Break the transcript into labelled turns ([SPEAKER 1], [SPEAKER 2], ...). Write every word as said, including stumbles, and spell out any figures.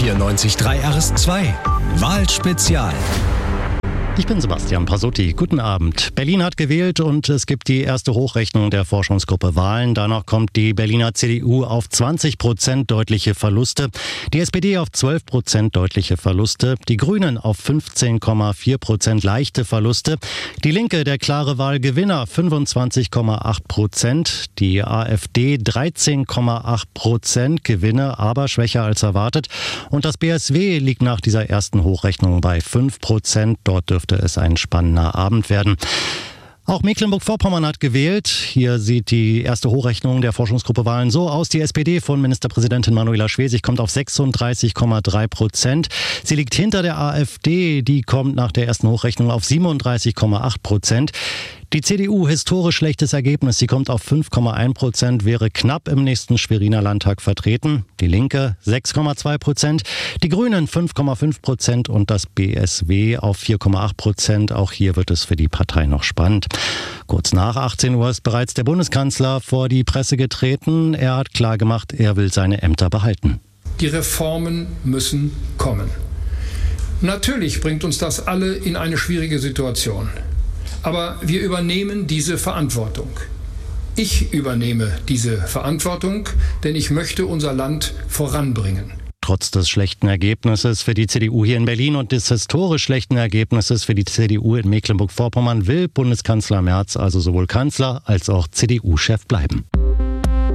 [SPEAKER 1] vierundneunzig Komma drei R S zwei. Wahlspezial.
[SPEAKER 2] Ich bin Sebastian Pasotti. Guten Abend. Berlin hat gewählt und es gibt die erste Hochrechnung der Forschungsgruppe Wahlen. Danach kommt die Berliner C D U auf zwanzig Prozent deutliche Verluste, die S P D auf zwölf Prozent deutliche Verluste, die Grünen auf fünfzehn Komma vier Prozent leichte Verluste, die Linke der klare Wahlgewinner fünfundzwanzig Komma acht Prozent, die AfD dreizehn Komma acht Prozent Gewinne, aber schwächer als erwartet. Und das B S W liegt nach dieser ersten Hochrechnung bei fünf Prozent. Dort dürfte es ein spannender Abend werden. Auch Mecklenburg-Vorpommern hat gewählt. Hier sieht die erste Hochrechnung der Forschungsgruppe Wahlen so aus. Die S P D von Ministerpräsidentin Manuela Schwesig kommt auf sechsunddreißig Komma drei Prozent. Sie liegt hinter der AfD. Die kommt nach der ersten Hochrechnung auf siebenunddreißig Komma acht Prozent. Die C D U historisch schlechtes Ergebnis. Sie kommt auf fünf Komma eins Prozent, wäre knapp im nächsten Schweriner Landtag vertreten. Die Linke sechs Komma zwei Prozent, die Grünen fünf Komma fünf Prozent und das B S W auf vier Komma acht Prozent. Auch hier wird es für die Partei noch spannend. Kurz nach achtzehn Uhr ist bereits der Bundeskanzler vor die Presse getreten. Er hat klargemacht, er will seine Ämter behalten.
[SPEAKER 3] Die Reformen müssen kommen. Natürlich bringt uns das alle in eine schwierige Situation. Aber wir übernehmen diese Verantwortung. Ich übernehme diese Verantwortung, denn ich möchte unser Land voranbringen.
[SPEAKER 2] Trotz des schlechten Ergebnisses für die C D U hier in Berlin und des historisch schlechten Ergebnisses für die C D U in Mecklenburg-Vorpommern will Bundeskanzler Merz also sowohl Kanzler als auch C D U-Chef bleiben.